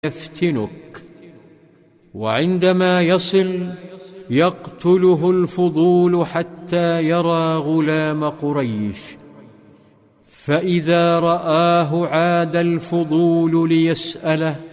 يفتنك. وعندما يصل يقتله الفضول حتى يرى غلام قريش، فإذا رآه عاد الفضول ليسأله